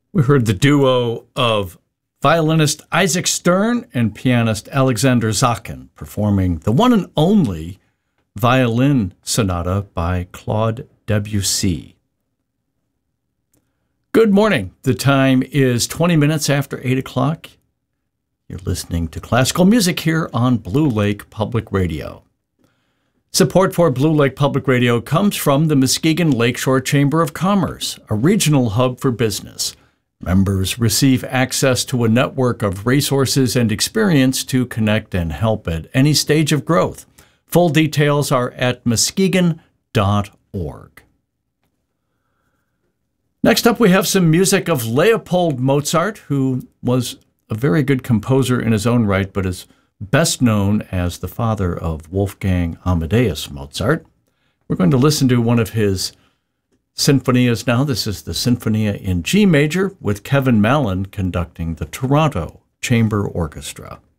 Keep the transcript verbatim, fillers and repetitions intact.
We heard the duo of violinist Isaac Stern and pianist Alexander Zakin performing the one and only Violin Sonata by Claude Debussy. Good morning. The time is twenty minutes after eight o'clock. You're listening to classical music here on Blue Lake Public Radio. Support for Blue Lake Public Radio comes from the Muskegon Lakeshore Chamber of Commerce, a regional hub for business. Members receive access to a network of resources and experience to connect and help at any stage of growth. Full details are at muskegon dot org. Next up, we have some music of Leopold Mozart, who was a very good composer in his own right, but is best known as the father of Wolfgang Amadeus Mozart. We're going to listen to one of his sinfonias now. This is the Sinfonia in G major with Kevin Mallon conducting the Toronto Chamber Orchestra.